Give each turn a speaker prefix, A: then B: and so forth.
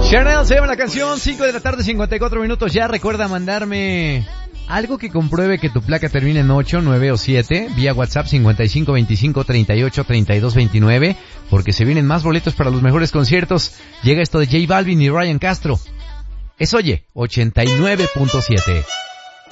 A: Chanel se llama la canción, 5 de la tarde, 54 minutos ya. Recuerda mandarme algo que compruebe que tu placa termine en 8, 9 o 7 vía WhatsApp 55 25 38 32 29, porque se vienen más boletos para los mejores conciertos. Llega esto de J Balvin y Ryan Castro. Es Oye 89.7.